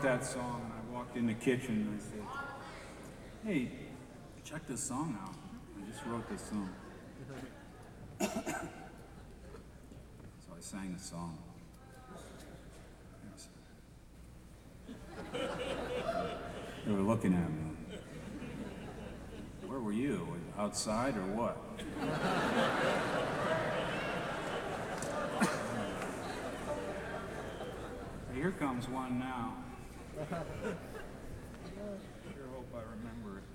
wrote that song, and I walked in the kitchen and I said, "Hey, check this song out." I just wrote this song. So I sang the song. They were looking at me. Where were you? Outside or what? Here comes one now. Sure hope I remember it.